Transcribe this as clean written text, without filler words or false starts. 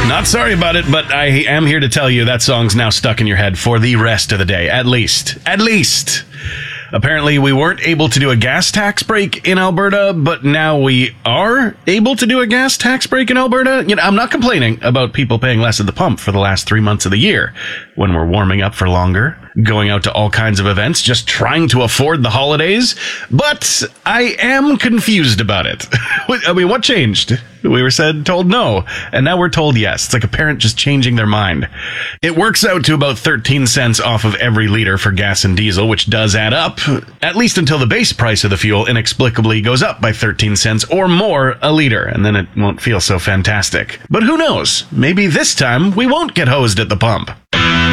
Not sorry about it, but I am here to tell you that song's now stuck in your head for the rest of the day, at least. At least. Apparently, we weren't able to do a gas tax break in Alberta, but now we are able to do a gas tax break in Alberta. You know, I'm not complaining about people paying less at the pump for the last 3 months of the year, when we're warming up for longer, going out to all kinds of events, just trying to afford the holidays. But I am confused about it. I mean, what changed? We were told no, and now we're told yes. It's like a parent just changing their mind. It works out to about 13 cents off of every liter for gas and diesel, which does add up, at least until the base price of the fuel inexplicably goes up by 13 cents or more a liter, and then it won't feel so fantastic. But who knows? Maybe this time we won't get hosed at the pump.